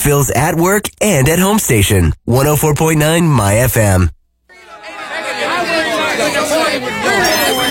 Nashville's at work and at home station. 104.9 My FM.